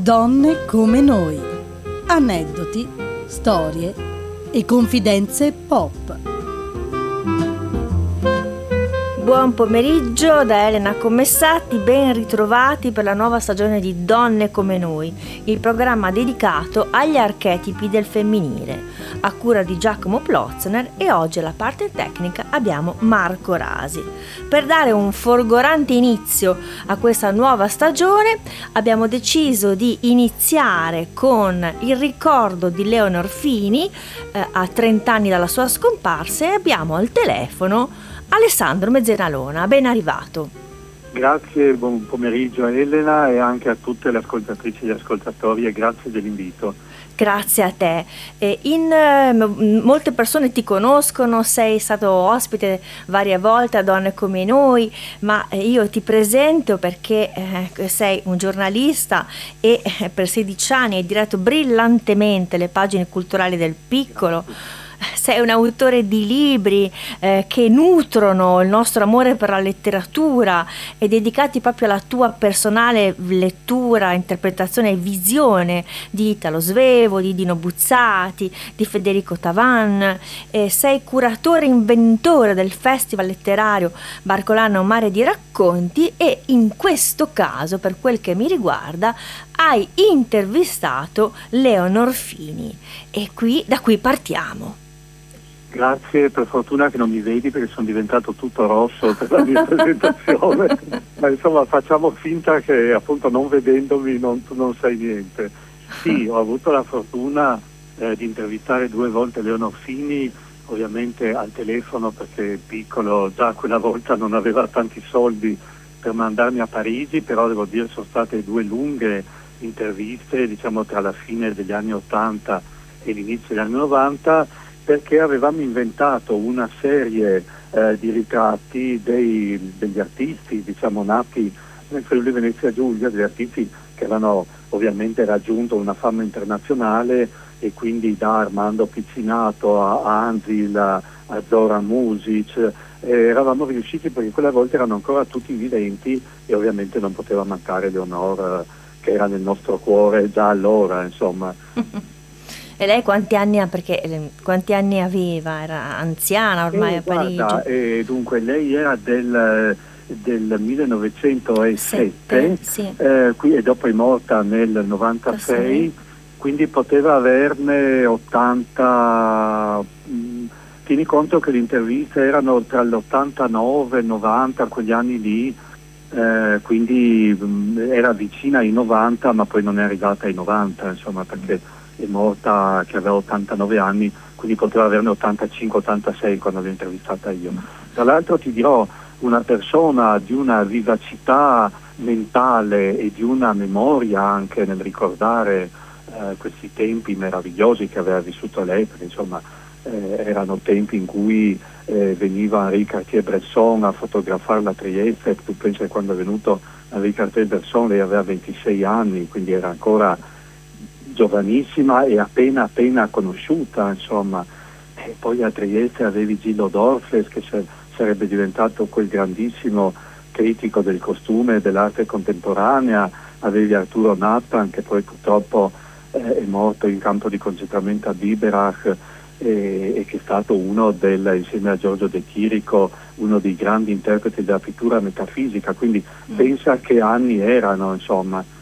Donne come noi. Aneddoti, storie e confidenze pop. Buon pomeriggio da Elena Commessati, ben ritrovati per la nuova stagione di Donne come noi, il programma dedicato agli archetipi del femminile, a cura di Giacomo Plotzner, e oggi alla parte tecnica abbiamo Marco Rasi. Per dare un folgorante inizio a questa nuova stagione abbiamo deciso di iniziare con il ricordo di Leonor Fini a 30 anni dalla sua scomparsa, e abbiamo al telefono Alessandro Mezzenalona. Ben arrivato. Grazie, buon pomeriggio a Elena e anche a tutte le ascoltatrici e gli ascoltatori, e grazie dell'invito. Grazie a te. Molte persone ti conoscono, sei stato ospite varie volte a Donne come noi, ma io ti presento perché sei un giornalista e per 16 anni hai diretto brillantemente le pagine culturali del Piccolo. Sei un autore di libri che nutrono il nostro amore per la letteratura e dedicati proprio alla tua personale lettura, interpretazione e visione di Italo Svevo, di Dino Buzzati, di Federico Tavan. Sei curatore e inventore del Festival letterario Barcolana Un mare di racconti, e in questo caso, per quel che mi riguarda, hai intervistato Leonor Fini, e da qui partiamo. Grazie, per fortuna che non mi vedi perché sono diventato tutto rosso per la mia presentazione, ma insomma facciamo finta che appunto non vedendomi tu non sai niente. Sì, ho avuto la fortuna di intervistare 2 volte Leonor Fini, ovviamente al telefono perché Piccolo già quella volta non aveva tanti soldi per mandarmi a Parigi, però devo dire sono state 2 lunghe interviste, diciamo tra la fine degli anni 80 e l'inizio degli anni 90, perché avevamo inventato una serie di ritratti degli artisti, diciamo, nati nel Friuli Venezia Giulia, degli artisti che avevano ovviamente raggiunto una fama internazionale, e quindi da Armando Piccinato a Anzil a Zoran Music, eravamo riusciti, perché quella volta erano ancora tutti viventi e ovviamente non poteva mancare Leonor, che era nel nostro cuore già allora, insomma. E lei quanti anni ha? Perché quanti anni aveva? Era anziana ormai a Parigi? Guarda, dunque lei era del 1907, sì. Qui, e dopo è morta nel 96, quindi poteva averne 80. Tieni conto che le interviste erano tra l'89 e il 90, quegli anni lì, quindi era vicina ai 90, ma poi non è arrivata ai 90, insomma, perché è morta che aveva 89 anni, quindi poteva averne 85-86 quando l'ho intervistata io. Tra l'altro ti dirò, una persona di una vivacità mentale e di una memoria anche nel ricordare questi tempi meravigliosi che aveva vissuto lei, perché insomma erano tempi in cui veniva Henri Cartier-Bresson a fotografare a Trieste. Tu pensi che quando è venuto Henri Cartier-Bresson lei aveva 26 anni, quindi era ancora giovanissima e appena conosciuta, insomma. E poi a Trieste avevi Gillo Dorfles, che sarebbe diventato quel grandissimo critico del costume e dell'arte contemporanea, avevi Arturo Nathan, che poi purtroppo è morto in campo di concentramento a Biberach, e che è stato insieme a Giorgio De Chirico, uno dei grandi interpreti della pittura metafisica, quindi pensa che anni erano, insomma.